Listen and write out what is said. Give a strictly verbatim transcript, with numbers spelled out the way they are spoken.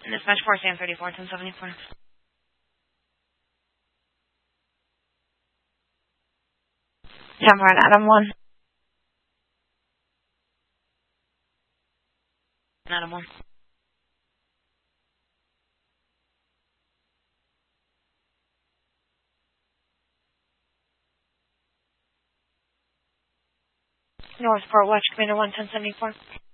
Dispatch four, Sam thirty-four, ten seventy-four. Cameron, Adam one. Adam one. Northport, Watch Commander one, ten seventy-four.